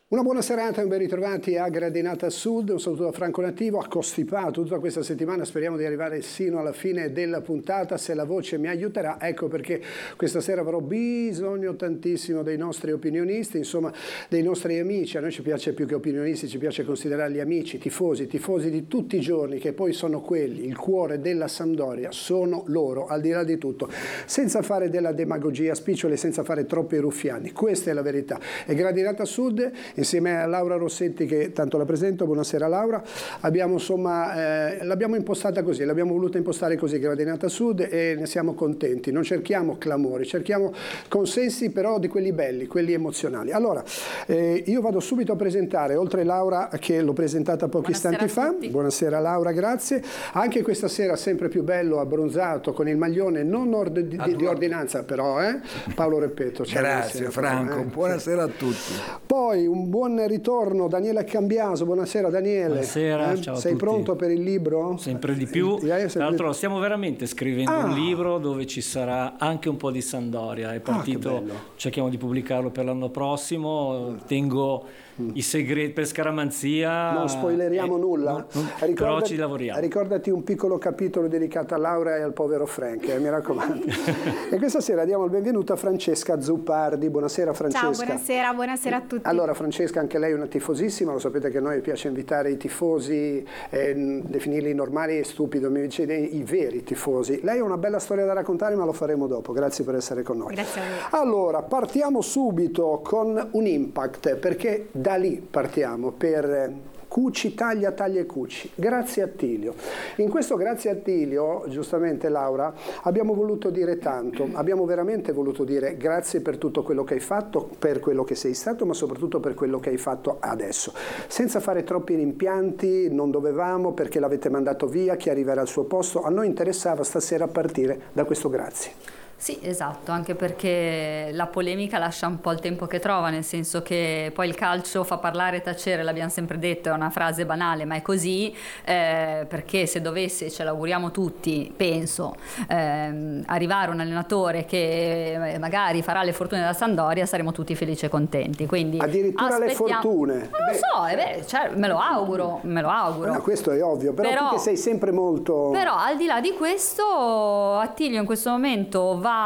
Una buona serata e un ben ritrovati a Gradinata Sud, un saluto da Franco Nativo, accostipato tutta questa settimana, speriamo di arrivare sino alla fine della puntata, se la voce mi aiuterà, ecco perché questa sera avrò bisogno tantissimo dei nostri opinionisti, insomma dei nostri amici. A noi ci piace più che opinionisti, ci piace considerarli amici, tifosi di tutti i giorni, che poi sono quelli, il cuore della Sampdoria, sono loro, al di là di tutto, senza fare della demagogia spicciole, senza fare troppi ruffiani, questa è la verità. E Gradinata Sud, insieme a Laura Rossetti, che tanto la presento, buonasera Laura, abbiamo l'abbiamo impostata così, l'abbiamo voluta impostare così, Gradinata Sud, e ne siamo contenti. Non cerchiamo clamori, cerchiamo consensi però di quelli belli, quelli emozionali. Allora, io vado subito a presentare, oltre Laura che l'ho presentata pochi istanti fa, buonasera Laura, grazie, anche questa sera sempre più bello, abbronzato, con il maglione non di ordinanza però, Paolo Repetto. Grazie Franco, buonasera a tutti. Poi un buon ritorno Daniele Cambiaso, buonasera Daniele. Buonasera, ciao a Sei tutti. pronto per il libro? Sempre di più, tra l'altro stiamo veramente scrivendo un libro dove ci sarà anche un po' di Sampdoria, è partito, cerchiamo di pubblicarlo per l'anno prossimo, tengo i segreti per scaramanzia. Non spoileriamo nulla, però ci lavoriamo. Ricordati un piccolo capitolo dedicato a Laura e al povero Frank, mi raccomando. E questa sera diamo il benvenuto a Francesca Zuppardi, buonasera Francesca. Ciao, buonasera a tutti. Allora Francesca, anche lei è una tifosissima, lo sapete che a noi piace invitare i tifosi, definirli normali e stupidi, mi dice i veri tifosi. Lei ha una bella storia da raccontare, ma lo faremo dopo, grazie per essere con noi. Grazie a voi. Allora, partiamo subito con un impact, perché da lì partiamo per Cucci, taglia e Cucci. Grazie Attilio. In questo grazie Attilio, giustamente Laura, abbiamo voluto dire tanto, abbiamo veramente voluto dire grazie per tutto quello che hai fatto, per quello che sei stato, ma soprattutto per quello che hai fatto adesso. Senza fare troppi rimpianti, non dovevamo perché l'avete mandato via, chi arriverà al suo posto, a noi interessava stasera partire da questo grazie. Sì, esatto, anche perché la polemica lascia un po' il tempo che trova, nel senso che poi il calcio fa parlare e tacere, l'abbiamo sempre detto, è una frase banale, ma è così, perché se dovesse, ce l'auguriamo tutti, penso, arrivare un allenatore che magari farà le fortune della Sampdoria, saremo tutti felici e contenti. Quindi addirittura le fortune? Non lo so, cioè, me lo auguro. No, questo è ovvio, però tu che sei sempre molto... Però al di là di questo, Attilio in questo momento va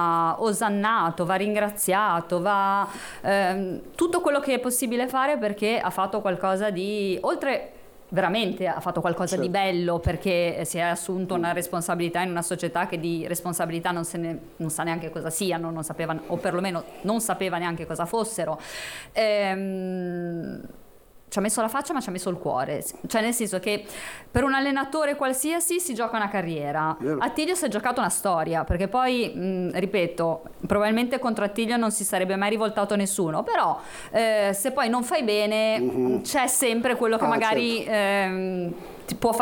osannato, va ringraziato, va tutto quello che è possibile fare, perché ha fatto qualcosa di, oltre veramente ha fatto qualcosa di bello, perché si è assunto una responsabilità in una società che di responsabilità non sa neanche cosa siano, non sapeva, o perlomeno non sapeva neanche cosa fossero. Ci ha messo la faccia, ma ci ha messo il cuore, cioè nel senso che per un allenatore qualsiasi si gioca una carriera. Attilio si è giocato una storia, perché poi ripeto, probabilmente contro Attilio non si sarebbe mai rivoltato nessuno, però se poi non fai bene c'è sempre quello che magari ti può